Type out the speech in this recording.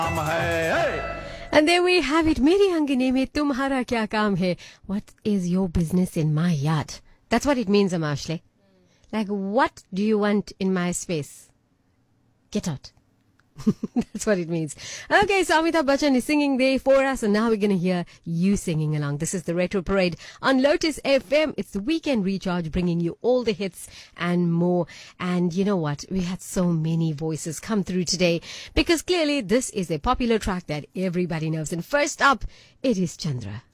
And there we have it. Meri angane mein tumhara kya kaam hai? What is your business in my yard? That's what it means, Amashle. Like, what do you want in my space? Get out. That's what it means. Okay, so Amitabh Bachchan is singing there for us, and now we're going to hear you singing along. This is the Retro Parade on Lotus FM. It's the Weekend Recharge, bringing you all the hits and more. And you know what? We had so many voices come through today, because clearly this is a popular track that everybody knows. And first up, it is Chandra.